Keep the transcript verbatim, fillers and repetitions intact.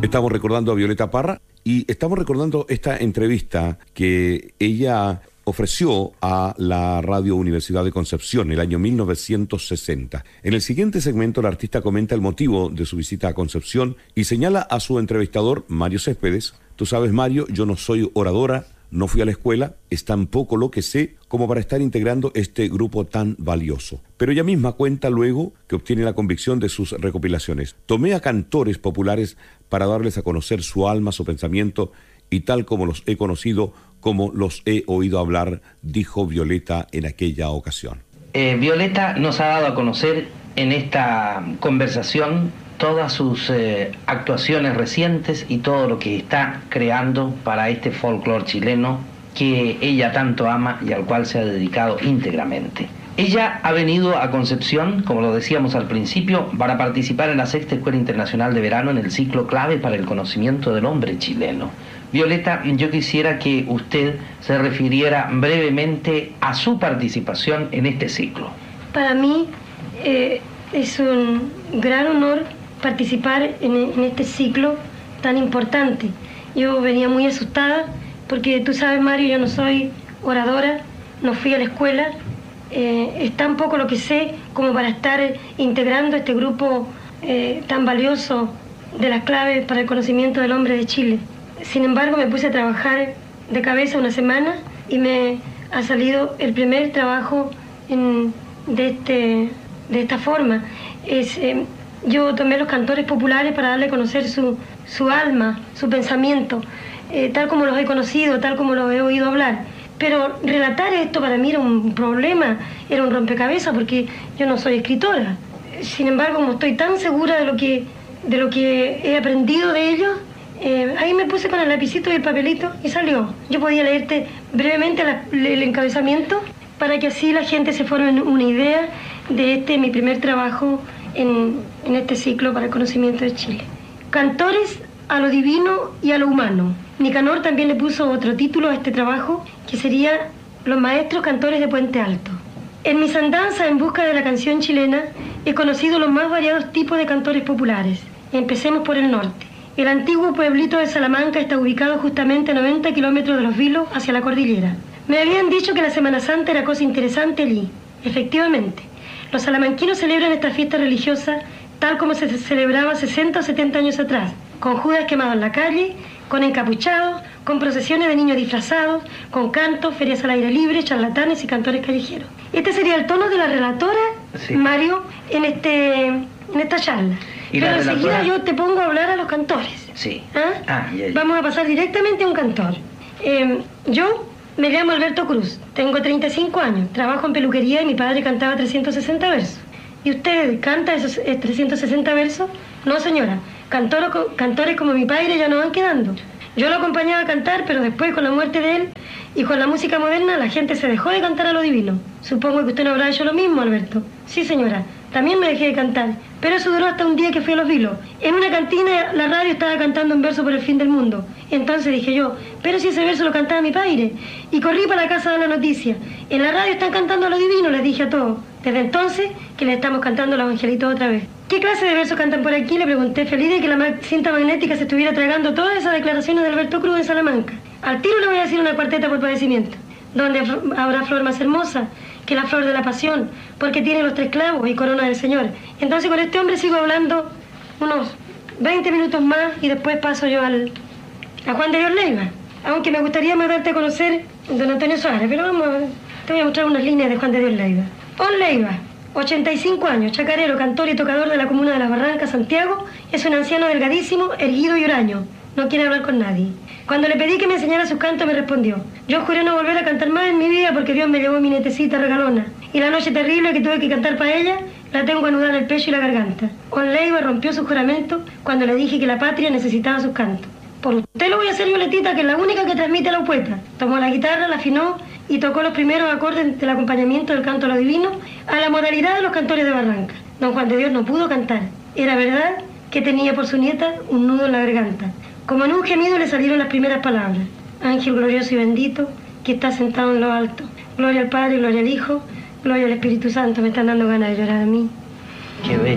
Estamos recordando a Violeta Parra y estamos recordando esta entrevista que ella ofreció a la Radio Universidad de Concepción el año mil novecientos sesenta. En el siguiente segmento, la artista comenta el motivo de su visita a Concepción y señala a su entrevistador, Mario Céspedes: tú sabes, Mario, yo no soy oradora, no fui a la escuela, es tan poco lo que sé como para estar integrando este grupo tan valioso. Pero ella misma cuenta luego que obtiene la convicción de sus recopilaciones. Tomé a cantores populares para darles a conocer su alma, su pensamiento, y tal como los he conocido, como los he oído hablar, dijo Violeta en aquella ocasión. Eh, Violeta nos ha dado a conocer en esta conversación todas sus eh, actuaciones recientes y todo lo que está creando para este folclore chileno que ella tanto ama y al cual se ha dedicado íntegramente. Ella ha venido a Concepción, como lo decíamos al principio, para participar en la Sexta Escuela Internacional de Verano en el ciclo clave para el conocimiento del hombre chileno. Violeta, yo quisiera que usted se refiriera brevemente a su participación en este ciclo. Para mí eh, es un gran honor participar en, en este ciclo tan importante. Yo venía muy asustada porque tú sabes, Mario, yo no soy oradora, no fui a la escuela, eh, es tan poco lo que sé como para estar integrando este grupo eh, tan valioso de las claves para el conocimiento del hombre de Chile. Sin embargo, me puse a trabajar de cabeza una semana y me ha salido el primer trabajo en, de, este, de esta forma. Es, eh, yo tomé los cantores populares para darle a conocer su, su alma, su pensamiento, eh, tal como los he conocido, tal como los he oído hablar. Pero relatar esto para mí era un problema, era un rompecabezas, porque yo no soy escritora. Sin embargo, como estoy tan segura de lo que, de lo que he aprendido de ellos, Eh, ahí me puse con el lapicito y el papelito y salió. Yo podía leerte brevemente la, el encabezamiento para que así la gente se forme una idea de este mi primer trabajo en, en este ciclo para el conocimiento de Chile. Cantores a lo divino y a lo humano. Nicanor también le puso otro título a este trabajo, que sería Los maestros cantores de Puente Alto. En mis andanzas en busca de la canción chilena he conocido los más variados tipos de cantores populares. Empecemos por el norte. El antiguo pueblito de Salamanca está ubicado justamente a noventa kilómetros de Los Vilos hacia la cordillera. Me habían dicho que la Semana Santa era cosa interesante allí. Efectivamente, los salamanquinos celebran esta fiesta religiosa tal como se celebraba sesenta o setenta años atrás, con judas quemados en la calle, con encapuchados, con procesiones de niños disfrazados, con cantos, ferias al aire libre, charlatanes y cantores callejeros. Este sería el tono de la relatora, sí, Mario, en, este, en esta charla. Pero enseguida yo te pongo a hablar a los cantores. Sí. ¿Ah? Ah, ya, ya. Vamos a pasar directamente a un cantor. Eh, yo me llamo Alberto Cruz, tengo treinta y cinco años, trabajo en peluquería y mi padre cantaba trescientos sesenta versos. ¿Y usted canta esos eh, trescientos sesenta versos? No, señora. Cantor, cantores como mi padre ya no van quedando. Yo lo acompañaba a cantar, pero después, con la muerte de él y con la música moderna, la gente se dejó de cantar a lo divino. Supongo que usted no habrá hecho lo mismo, Alberto. Sí, señora. También me dejé de cantar, pero eso duró hasta un día que fui a Los Vilos. En una cantina la radio estaba cantando un verso por el fin del mundo. Entonces dije yo, pero si ese verso lo cantaba mi padre. Y corrí para la casa de la noticia. En la radio están cantando a lo divino, les dije a todos. Desde entonces que le estamos cantando los angelitos otra vez. ¿Qué clase de versos cantan por aquí? Le pregunté, feliz de que la cinta magnética se estuviera tragando todas esas declaraciones de Alberto Cruz en Salamanca. Al tiro le voy a decir una cuarteta por padecimiento, donde habrá flor más hermosa que la flor de la pasión, porque tiene los tres clavos y corona del Señor. Entonces con este hombre sigo hablando unos veinte minutos más y después paso yo al, a Juan de Dios Leiva. Aunque me gustaría más darte a conocer don Antonio Suárez, pero vamos, te voy a mostrar unas líneas de Juan de Dios Leiva. On Leiva, ochenta y cinco años, chacarero, cantor y tocador de la comuna de Las Barrancas, Santiago, es un anciano delgadísimo, erguido y huraño. No quiere hablar con nadie. Cuando le pedí que me enseñara sus cantos, me respondió: yo juré no volver a cantar más en mi vida porque Dios me llevó mi netecita regalona. Y la noche terrible que tuve que cantar para ella, la tengo anudada en el pecho y la garganta. On Leiva rompió su juramento cuando le dije que la patria necesitaba sus cantos. Por usted lo voy a hacer, Violetita, que es la única que transmite la poeta. Tomó la guitarra, la afinó y tocó los primeros acordes del acompañamiento del canto a lo divino a la modalidad de los cantores de Barranca. Don Juan de Dios no pudo cantar. Era verdad que tenía por su nieta un nudo en la garganta. Como en un gemido le salieron las primeras palabras: ángel glorioso y bendito que está sentado en lo alto. Gloria al Padre, gloria al Hijo, gloria al Espíritu Santo. Me están dando ganas de llorar a mí. Qué bello.